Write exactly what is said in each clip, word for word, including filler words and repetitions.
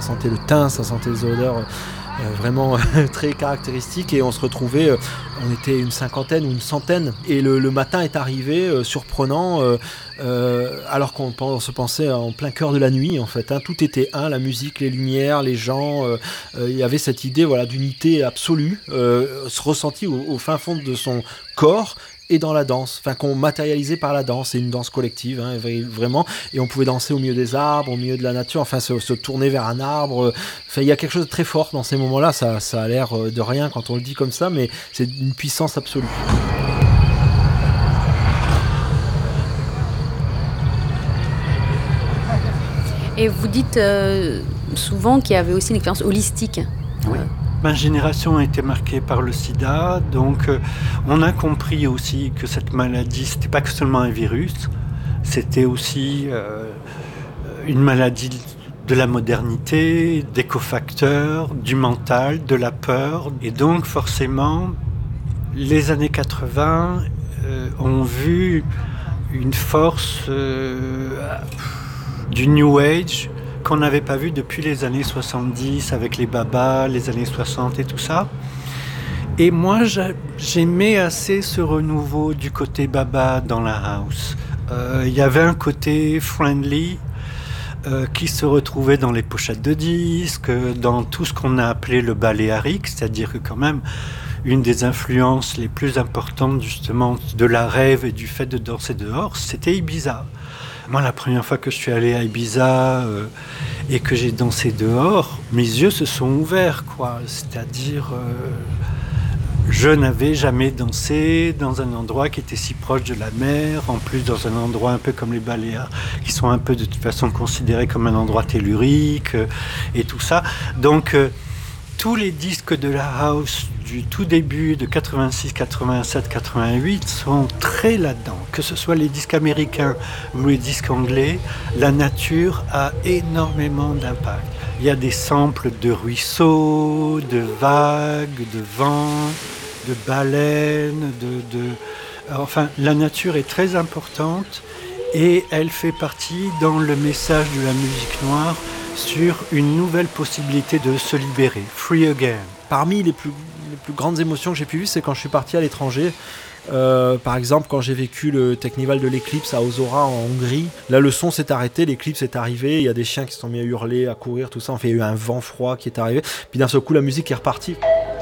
sentait le thym, ça sentait les odeurs euh, vraiment très caractéristiques, et on se retrouvait, euh, on était une cinquantaine ou une centaine, et le, le matin est arrivé euh, surprenant, euh, euh, alors qu'on on se pensait en plein cœur de la nuit en fait, hein. Tout était un, la musique, les lumières, les gens, euh, euh, il y avait cette idée voilà, d'unité absolue, euh, ressentie au, au fin fond de son corps, et dans la danse, enfin qu'on matérialisait par la danse, c'est une danse collective, hein, vraiment, et on pouvait danser au milieu des arbres, au milieu de la nature, enfin se, se tourner vers un arbre, enfin il y a quelque chose de très fort dans ces moments-là, ça, ça a l'air de rien quand on le dit comme ça, mais c'est une puissance absolue. Et vous dites euh, souvent qu'il y avait aussi une expérience holistique. Oui. Ma génération a été marquée par le sida, donc euh, on a compris aussi que cette maladie, c'était pas que seulement un virus, c'était aussi euh, une maladie de la modernité, des cofacteurs, du mental, de la peur. Et donc forcément, les années quatre-vingts euh, ont vu une force euh, du New Age, qu'on n'avait pas vu depuis les années soixante-dix, avec les babas, les années soixante et tout ça. Et moi, j'aimais assez ce renouveau du côté baba dans la house. Euh, il y avait un côté friendly euh, qui se retrouvait dans les pochettes de disques, dans tout ce qu'on a appelé le baléarique, c'est-à-dire que quand même, une des influences les plus importantes justement de la rave et du fait de danser dehors, c'était Ibiza. Moi, la première fois que je suis allé à Ibiza euh, et que j'ai dansé dehors, mes yeux se sont ouverts, quoi. C'est-à-dire, euh, je n'avais jamais dansé dans un endroit qui était si proche de la mer, en plus dans un endroit un peu comme les Baléares, qui sont un peu de toute façon considérés comme un endroit tellurique euh, et tout ça. Donc, euh, tous les disques de la house du tout début de quatre-vingt-six, quatre-vingt-sept, quatre-vingt-huit sont très là-dedans. Que ce soit les disques américains ou les disques anglais, la nature a énormément d'impact. Il y a des samples de ruisseaux, de vagues, de vent, de baleines, de, de... Enfin, la nature est très importante et elle fait partie dans le message de la musique noire sur une nouvelle possibilité de se libérer, free again. Parmi les plus, les plus grandes émotions que j'ai pu vivre, c'est quand je suis parti à l'étranger. Euh, par exemple, quand j'ai vécu le Technival de l'Eclipse à Ozora en Hongrie, là le son s'est arrêté, l'Eclipse est arrivé, il y a des chiens qui se sont mis à hurler, à courir, tout ça. Enfin, il y a eu un vent froid qui est arrivé, puis d'un seul coup la musique est repartie.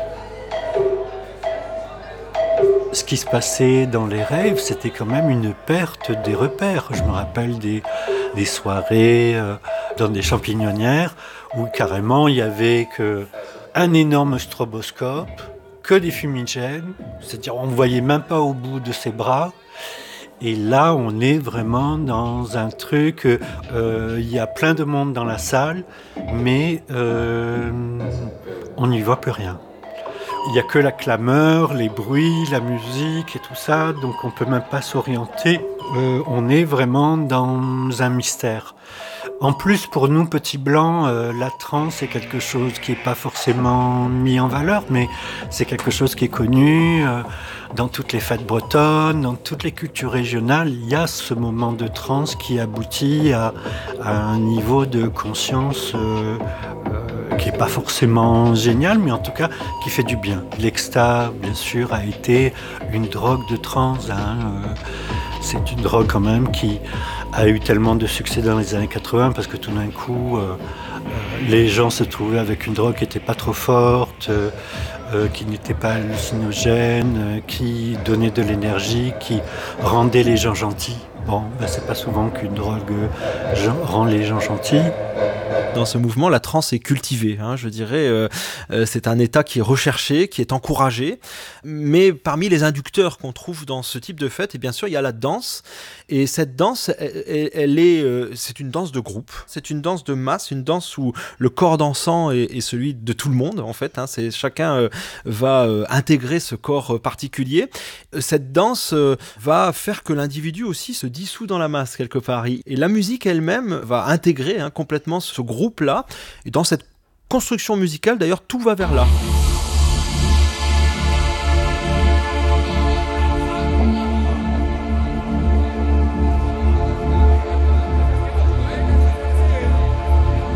Ce qui se passait dans les rêves, c'était quand même une perte des repères. Je me rappelle des, des soirées euh, dans des champignonnières où carrément il y avait que un énorme stroboscope, que des fumigènes, c'est-à-dire on ne voyait même pas au bout de ses bras. Et là, on est vraiment dans un truc, euh, il y a plein de monde dans la salle, mais euh, on n'y voit plus rien. Il n'y a que la clameur, les bruits, la musique et tout ça, donc on ne peut même pas s'orienter. Euh, on est vraiment dans un mystère. En plus, pour nous, petits blancs, euh, la trance est quelque chose qui n'est pas forcément mis en valeur, mais c'est quelque chose qui est connu euh, dans toutes les fêtes bretonnes, dans toutes les cultures régionales. Il y a ce moment de trance qui aboutit à, à un niveau de conscience euh, euh, qui n'est pas forcément génial, mais en tout cas qui fait du bien. L'Exta, bien sûr, a été une drogue de trance. Hein, euh, c'est une drogue quand même qui a eu tellement de succès dans les années quatre-vingts parce que tout d'un coup, euh, euh, les gens se trouvaient avec une drogue qui n'était pas trop forte, euh, euh, qui n'était pas hallucinogène, euh, qui donnait de l'énergie, qui rendait les gens gentils. Bon, ben c'est pas souvent qu'une drogue euh, rend les gens gentils. Dans ce mouvement, la trance est cultivée, hein, je dirais. Euh, euh, c'est un état qui est recherché, qui est encouragé. Mais parmi les inducteurs qu'on trouve dans ce type de fête, et bien sûr, il y a la danse. Et cette danse, elle, elle est, euh, c'est une danse de groupe. C'est une danse de masse, une danse où le corps dansant est, est celui de tout le monde, en fait. Hein, c'est, chacun euh, va euh, intégrer ce corps particulier. Cette danse euh, va faire que l'individu aussi se dissout dans la masse, quelque part. Et la musique elle-même va intégrer hein, complètement ce groupe-là. Et dans cette construction musicale, d'ailleurs, tout va vers là.